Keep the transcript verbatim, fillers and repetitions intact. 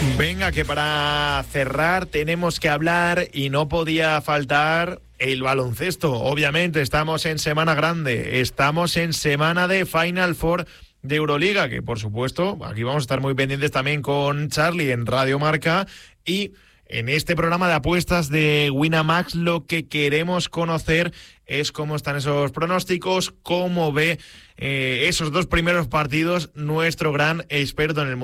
Venga, que para cerrar tenemos que hablar y no podía faltar el baloncesto. Obviamente estamos en semana grande, estamos en semana de Final Four de Euroliga, que por supuesto aquí vamos a estar muy pendientes también con Charlie en Radio Marca, y en este programa de apuestas de Winamax lo que queremos conocer es cómo están esos pronósticos, cómo ve eh, esos dos primeros partidos nuestro gran experto en el mundo